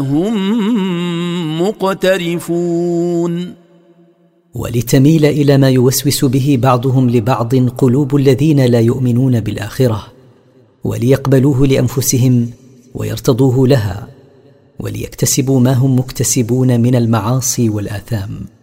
هم مقترفون. ولتميل إلى ما يوسوس به بعضهم لبعض قلوب الذين لا يؤمنون بالآخرة، وليقبلوه لأنفسهم ويرتضوه لها، وليكتسبوا ما هم مكتسبون من المعاصي والآثام.